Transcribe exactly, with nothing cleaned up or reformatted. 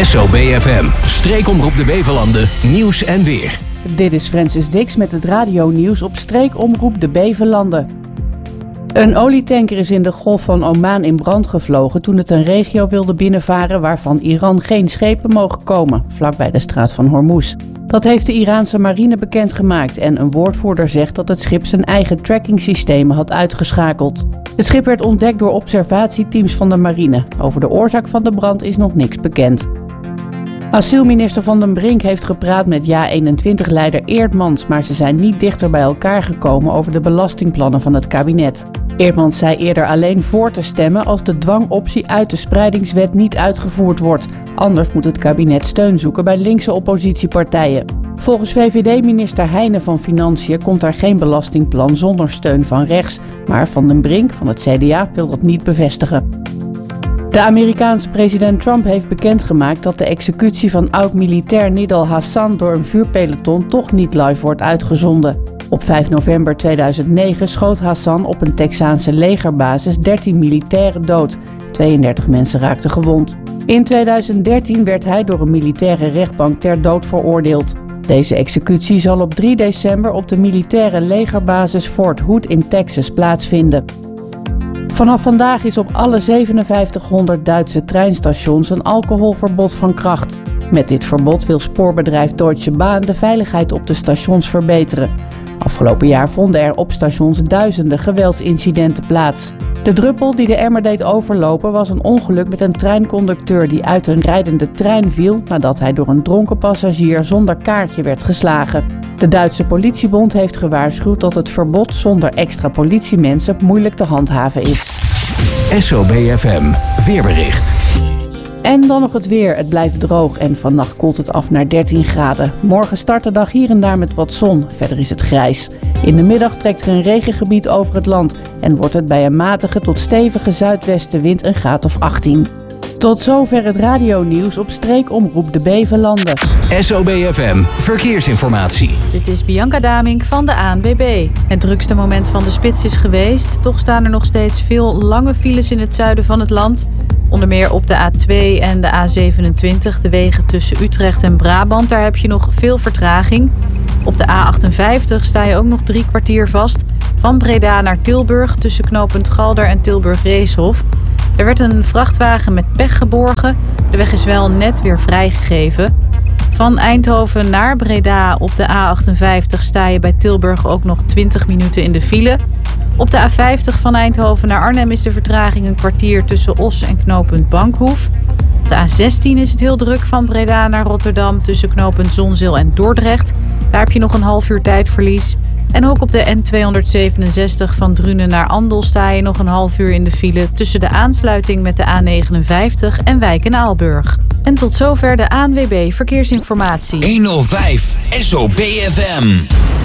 S O B F M, streekomroep de Bevelanden, nieuws en weer. Dit is Francis Dix met het radionieuws op streekomroep de Bevelanden. Een olietanker is in de Golf van Oman in brand gevlogen toen het een regio wilde binnenvaren waarvan Iran geen schepen mogen komen, vlakbij de straat van Hormuz. Dat heeft de Iraanse marine bekendgemaakt en een woordvoerder zegt dat het schip zijn eigen trackingsystemen had uitgeschakeld. Het schip werd ontdekt door observatieteams van de marine. Over de oorzaak van de brand is nog niks bekend. Asielminister Van den Brink heeft gepraat met Ja eenentwintig-leider Eerdmans, maar ze zijn niet dichter bij elkaar gekomen over de belastingplannen van het kabinet. Eerdmans zei eerder alleen voor te stemmen als de dwangoptie uit de spreidingswet niet uitgevoerd wordt. Anders moet het kabinet steun zoeken bij linkse oppositiepartijen. Volgens V V D-minister Heijnen van Financiën komt er geen belastingplan zonder steun van rechts. Maar Van den Brink van het C D A wil dat niet bevestigen. De Amerikaanse president Trump heeft bekendgemaakt dat de executie van oud-militair Nidal Hassan door een vuurpeloton toch niet live wordt uitgezonden. Op vijf november tweeduizend negen schoot Hassan op een Texaanse legerbasis dertien militairen dood. tweeëndertig mensen raakten gewond. In tweeduizend dertien werd hij door een militaire rechtbank ter dood veroordeeld. Deze executie zal op drie december op de militaire legerbasis Fort Hood in Texas plaatsvinden. Vanaf vandaag is op alle zevenenvijftighonderd Duitse treinstations een alcoholverbod van kracht. Met dit verbod wil spoorbedrijf Deutsche Bahn de veiligheid op de stations verbeteren. Afgelopen jaar vonden er op stations duizenden geweldsincidenten plaats. De druppel die de emmer deed overlopen was een ongeluk met een treinconducteur die uit een rijdende trein viel nadat hij door een dronken passagier zonder kaartje werd geslagen. De Duitse politiebond heeft gewaarschuwd dat het verbod zonder extra politiemensen moeilijk te handhaven is. S O B F M, weerbericht. En dan nog het weer. Het blijft droog en vannacht koelt het af naar dertien graden. Morgen start de dag hier en daar met wat zon. Verder is het grijs. In de middag trekt er een regengebied over het land en wordt het bij een matige tot stevige zuidwestenwind een graad of achttien. Tot zover het radionieuws op streekomroep de Bevelanden. S O B F M, verkeersinformatie. Dit is Bianca Damink van de A N W B. Het drukste moment van de spits is geweest. Toch staan er nog steeds veel lange files in het zuiden van het land. Onder meer op de A twee en de A zevenentwintig, de wegen tussen Utrecht en Brabant. Daar heb je nog veel vertraging. Op de A achtenvijftig sta je ook nog drie kwartier vast. Van Breda naar Tilburg tussen knooppunt Galder en Tilburg-Reeshof. Er werd een vrachtwagen met pech geborgen. De weg is wel net weer vrijgegeven. Van Eindhoven naar Breda op de A achtenvijftig sta je bij Tilburg ook nog twintig minuten in de file. Op de A vijftig van Eindhoven naar Arnhem is de vertraging een kwartier tussen Os en knooppunt Bankhoef. Op de A zestien is het heel druk van Breda naar Rotterdam tussen knooppunt Zonzeel en Dordrecht. Daar heb je nog een half uur tijdverlies. En ook op de N tweehonderdzevenenzestig van Drunen naar Andel sta je nog een half uur in de file tussen de aansluiting met de A negenenvijftig en Wijk en Aalburg. En tot zover de A N W B Verkeersinformatie. honderdvijf S O B F M.